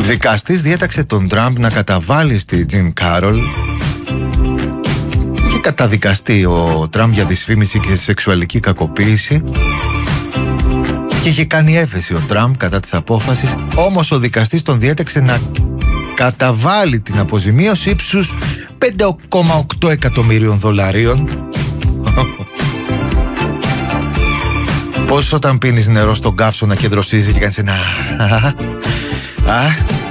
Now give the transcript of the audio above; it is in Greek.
Δικαστής διέταξε τον Τραμπ να καταβάλει στη Τζιν Κάρολ. Είχε καταδικαστεί ο Τραμπ για δυσφήμιση και σεξουαλική κακοποίηση και είχε κάνει έφεση ο Τραμπ κατά της απόφασης. Όμως ο δικαστής τον διέταξε να καταβάλει την αποζημίωση ύψους $5,8 εκατομμυρίων. Πώς όταν πίνεις νερό στον καύσωνα και δροσίζει και κάνεις ένα